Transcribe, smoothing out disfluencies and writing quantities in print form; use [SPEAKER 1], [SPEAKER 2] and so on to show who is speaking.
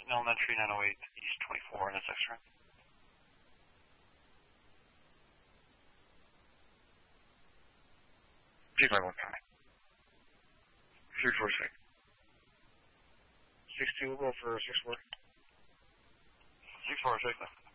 [SPEAKER 1] Elementary 908 East 24, that's X-ray.
[SPEAKER 2] Take my one time. 346. 62, we'll go for 64.
[SPEAKER 1] 64, take that.